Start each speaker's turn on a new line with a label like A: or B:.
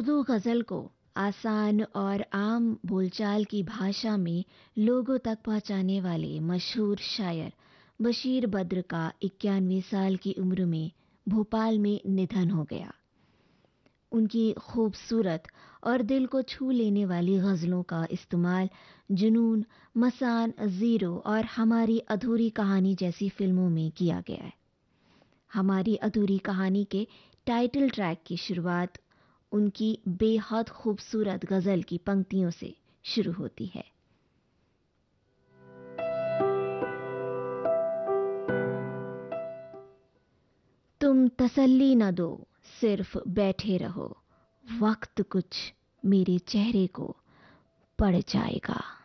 A: उर्दू गज़ल को आसान और आम बोलचाल की भाषा में लोगों तक पहुंचाने वाले मशहूर शायर बशीर बद्र का 91 साल की उम्र में भोपाल में निधन हो गया। उनकी खूबसूरत और दिल को छू लेने वाली गज़लों का इस्तेमाल जुनून, मसान, ज़ीरो और हमारी अधूरी कहानी जैसी फिल्मों में किया गया है। हमारी अधूरी कहानी के टाइटल ट्रैक की शुरुआत उनकी बेहद खूबसूरत गज़ल की पंक्तियों से शुरू होती है। तुम तसल्ली न दो, सिर्फ बैठे रहो, वक्त कुछ मेरे चेहरे को पड़ जाएगा।